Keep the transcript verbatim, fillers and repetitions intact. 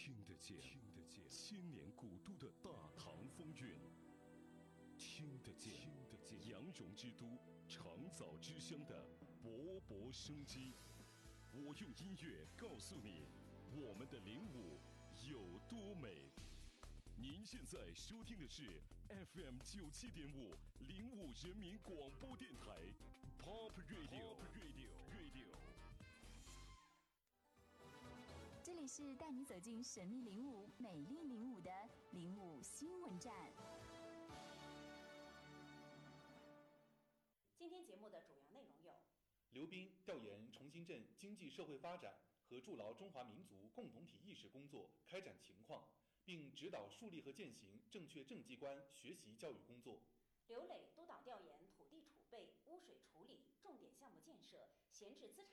听得见，听得见千年古都的大唐风韵，听得见，听得见羊绒之都长枣之乡的勃勃生机。我用音乐告诉你，我们的灵武有多美。您现在收听的是 F M 九七点五灵武人民广播电台 Pop Radio Pop Radio Radio。 这里是带你走进神秘灵武、美丽灵武的灵武新闻站。 今天节目的主要内容有： 刘斌调研重新镇经济社会发展和筑牢中华民族共同体意识工作开展情况，并指导树立和践行正确政绩观学习教育工作。 刘磊督导调研土地储备、污水处理、重点项目建设、闲置资产